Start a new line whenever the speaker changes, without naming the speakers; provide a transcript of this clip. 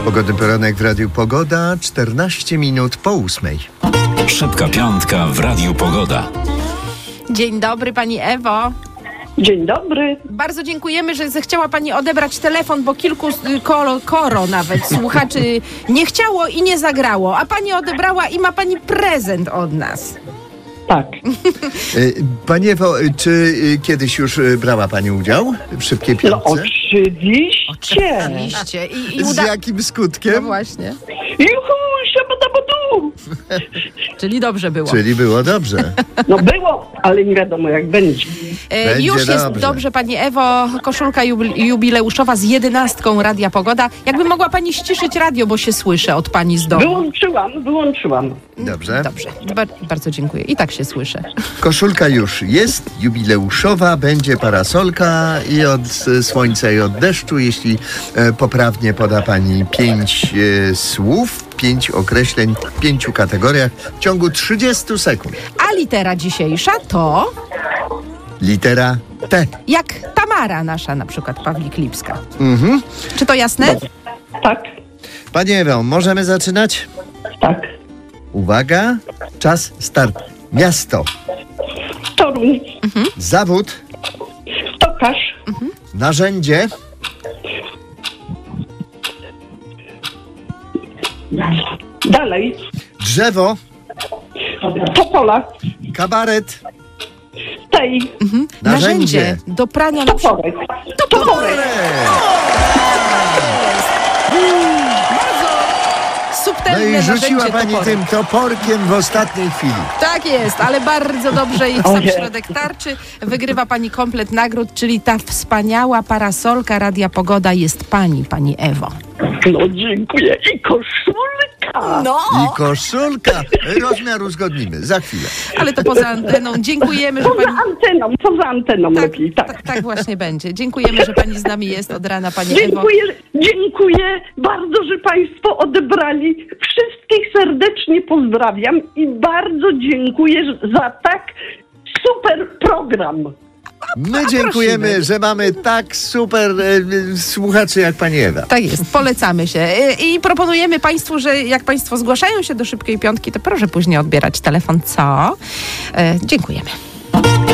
Pogodny poranek w Radiu Pogoda, 14 minut po 8.
Szybka piątka w Radiu Pogoda.
Dzień dobry, pani Ewo.
Dzień dobry.
Bardzo dziękujemy, że zechciała pani odebrać telefon, bo kilku nawet słuchaczy nie chciało i nie zagrało, a pani odebrała i ma pani prezent od nas.
Tak.
Pani Ewo, czy kiedyś już brała pani udział w Szybkiej
No
Piątce?
oczywiście.
Oczywiście.
Z jakim skutkiem?
No właśnie.
Juhu, siabadabadu.
Czyli dobrze było.
Czyli było dobrze.
No było, ale nie wiadomo jak będzie.
Będzie
Już jest
dobrze.
dobrze, pani Ewo. Koszulka jubileuszowa z 11 Radia Pogoda. Jakby mogła pani ściszyć radio, bo się słyszę od pani z domu.
Wyłączyłam.
Dobrze.
Dobrze. Bardzo dziękuję. I tak się słyszę.
Koszulka już jest, jubileuszowa, będzie parasolka i od słońca i od deszczu, jeśli poprawnie poda pani 5 słów, 5 określeń w 5 kategoriach w ciągu 30 sekund.
A litera dzisiejsza to
Litera T.
jak Tamara nasza, na przykład Pawlik Lipska.
Mhm.
Czy to jasne?
Tak,
Pani Ewo, możemy zaczynać?
tak.
Uwaga, czas, start. Miasto,
Toruń,
zawód,
tokarz,
narzędzie,
dalej,
drzewo,
topola,
kabaret,
tej,
narzędzie.
do prania na przykład.
toporek.
No
Subtelne
i rzuciła
narzędzie
pani
toporem.
tym toporkiem w ostatniej chwili.
Tak jest, ale bardzo dobrze i w sam
Ojej.
środek tarczy. Wygrywa pani komplet nagród, czyli ta wspaniała parasolka Radia Pogoda jest pani Ewo.
No dziękuję. I koszulka.
No,
I koszulka. Rozmiar uzgodnimy za chwilę.
ale to poza anteną. Dziękujemy, że pani...
Poza anteną lepiej, tak.
Tak właśnie będzie. Dziękujemy, że pani z nami jest od rana, pani Ewo.
Dziękuję bardzo, że państwo odebrali. Wszystkich serdecznie pozdrawiam i bardzo dziękuję za tak super program.
My dziękujemy, że mamy tak super słuchaczy jak pani Ewa.
Tak jest, polecamy się. I proponujemy państwu, że jak państwo zgłaszają się do Szybkiej Piątki, to proszę później odbierać telefon. Co? Dziękujemy.